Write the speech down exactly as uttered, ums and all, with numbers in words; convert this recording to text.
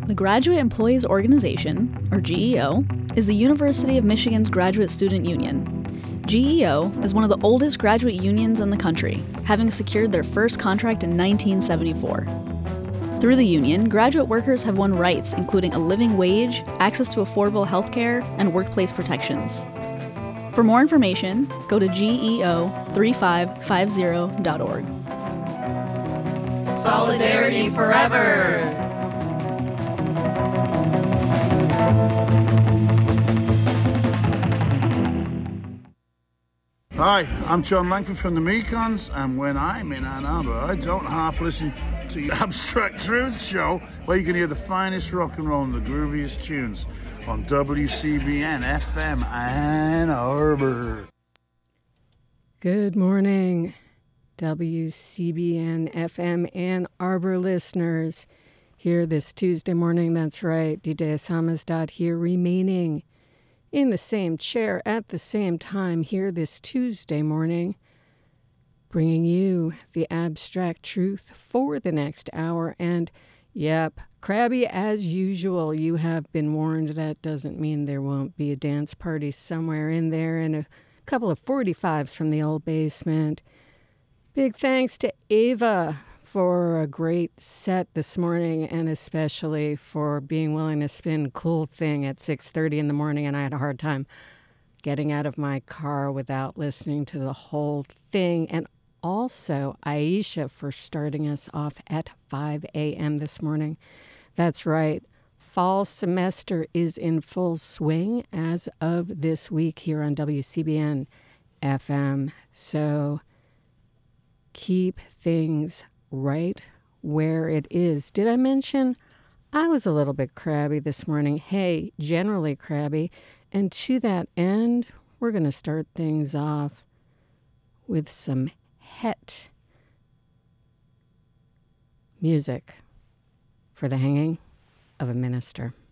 The Graduate Employees Organization, or G E O, is the University of Michigan's graduate student union. G E O is one of the oldest graduate unions in the country, having secured their first contract in nineteen seventy-four. Through the union, graduate workers have won rights including a living wage, access to affordable health care, and workplace protections. For more information, go to G E O three five five zero dot org. Solidarity forever! Hi, I'm John Langford from the Mekons, and when I'm in Ann Arbor, I don't half listen to the Abstract Truth Show, where you can hear the finest rock and roll and the grooviest tunes on W C B N F M Ann Arbor. Good morning, W C B N F M Ann Arbor listeners. Here this Tuesday morning, that's right, D J Samizdat here, remaining in the same chair at the same time here this Tuesday morning, bringing you the abstract truth for the next hour. And, yep, crabby as usual. You have been warned. That doesn't mean there won't be a dance party somewhere in there and a couple of forty-fives from the old basement. Big thanks to Ava for a great set this morning, and especially for being willing to spin Cool Thing at six thirty in the morning, and I had a hard time getting out of my car without listening to the whole thing. And also Aisha for starting us off at five a.m. this morning. That's right, fall semester is in full swing as of this week here on W C B N F M, so keep things right where it is. Did I mention I was a little bit crabby this morning? Hey, generally crabby. And to that end, we're going to start things off with some het music for the hanging of a minister.